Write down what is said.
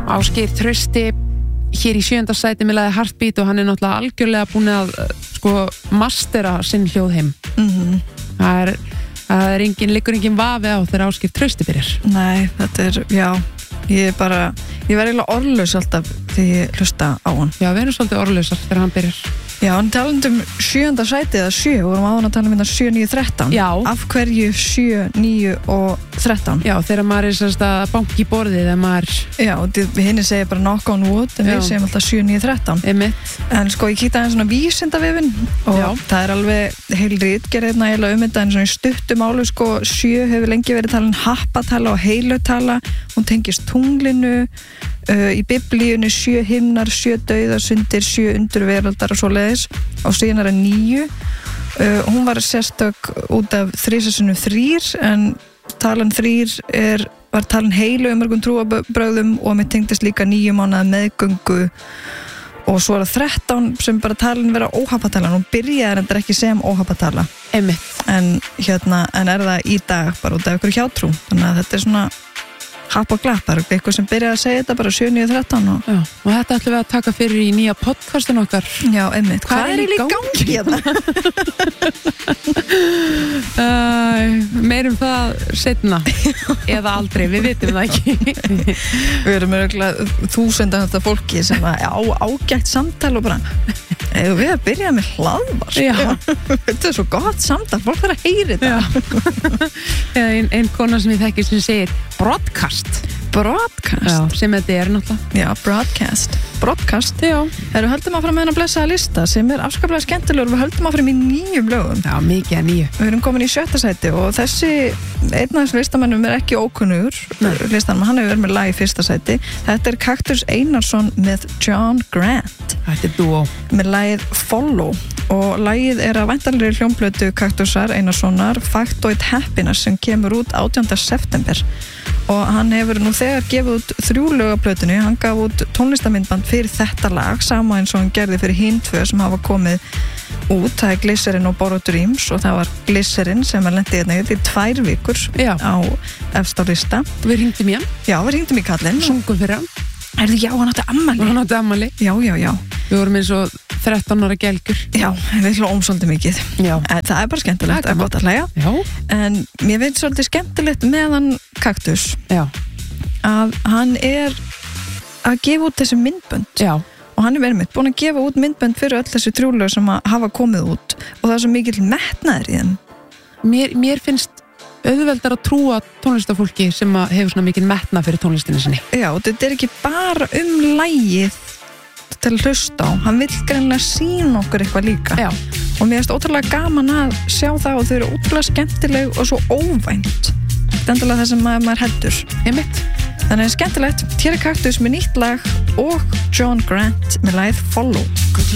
Ásgeir Trausti hér í 7. sæti með lagið Heartbeat og hann er náttúrulega algjörlega búin að mastera sinn hljóðheim. Það liggur engin vafi á þegar Ásgeir Trausti byrjar. Nei, þetta er, já, ég verð eiginlega orðlaus alltaf þegar ég hlusta á hann. Já, við erum svolítið orðlausar þegar hann byrjar. Já, hann talandi 7. sæti eða 7, vorum áðan að tala um 7, 9, 13. Já. Af hverju 7, 9 og 13? Já, þegar maður er semst að banki í borðið þegar maður... Já, hinni segir bara knock on wood, en við segjum alltaf 7, 9, 13. Einmitt. En sko, ég kíkti aðeins svona vísindavefinn og það er alveg heil ritgerð hérna þetta en svona í stuttum máli, sko, 7 hefur lengi verið talin happatala og heilutala, hún tengist tunglinu, í biblíunni 7 himnar, 7 dauðasundir, 7 undirveraldar og svoleiðis og síðan er það 9 hún var sérstök út af 3 en talan 3 var talan heilu mörgum trúarbrögðum og mér tengdist líka 9 mánaða meðgöngu og svo er það 13 sem bara talan vera óhappatalan og byrjaði þetta ekki sem óhappatala en er það í dag bara út af ykkur hjátrú þannig að þetta er svona happ og glappar, eitthvað sem byrjaði að segja þetta bara 7, 9, 13 og þetta ætlum við að taka fyrir í nýja podcastin okkar. Já, einmitt. Hvað er í gangi hérna? Meirum það seinna eða aldrei, við vitum það ekki. Við erum örgulega 1000 fólki sem ágætt samtal og bara við að byrja með hlaðvarp. Þetta er svo gott samtal, fólk þarf að heyri þetta. Ein kona sem ég þekki sem segir broadcast, já, sem þetta er náttúrulega. Já, broadcast. Já. Við höldum áfram með hennar blessaða lista sem er afskaplega skemmtilegur, við höldum áfram í 9 lögum. Já, mikið að 9. Við erum komin í 7. sæti og þessi einn af þessum listamennum er ekki ókunnugur listanum, hann hefur verið með lag í 1. sæti. Þetta er Kaktus Einarsson með John Grant. Þetta er dúó. Með lagið Follow og lagið er að væntanlegri hljómplötu Kaktusar Einarssonar Factoid Happiness sem kemur út 18. september og hann hefur nú þegar gefið út 3 lög af plötunni, hann gaf út tónlistamindband fyrir þetta lag, sama eins og hann gerði fyrir hinn 2 sem hafa komið út, það er Glycerin og Borrowed Dreams og það var Glycerin sem var lendið hérna í 2 vikur á efst á lista. Við hringdum í hann? Já, við hringdum í kallinn. Sungum fyrir hann? Já, hann átti ammali. Já. Við vorum eins og 13 ára gelgur. Já, við hlóum svolítið mikið. Já. Það er bara skemmtilegt, það er gott að hlæja. Já. En mér finnst svolítið skemmtilegt með hann Kaktus. Já. Að hann er að gefa út þessi myndbönd. Já. Og hann er verið búin að gefa út myndbönd fyrir öll þessi 3 lög sem hafa komið út og það er svo mikill metnaður í þeim. Mér finnst auðveldar að trúa tónlistafólki sem hefur svona mikil metna fyrir tónlistinni sinni. Já, þetta er ekki bara lagið til að hlusta á, hann vill greinilega sýna okkur eitthvað líka. Já. Og mér finnst ótrúlega gaman að sjá það og þau eru ótrúlega skemmtileg og svo óvænt. Þetta er endilega það sem maður heldur. Einmitt. Þannig skemmtilegt, hér er Kaktus með nýtt lag og John Grant með lagið Follow.